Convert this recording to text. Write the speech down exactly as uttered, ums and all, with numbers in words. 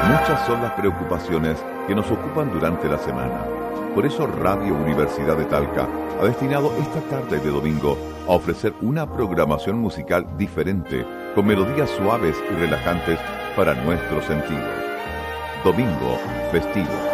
Muchas son las preocupaciones que nos ocupan durante la semana. Por eso Radio Universidad de Talca ha destinado esta tarde de domingo a ofrecer una programación musical diferente, con melodías suaves y relajantes para nuestros sentidos. Domingo festivo.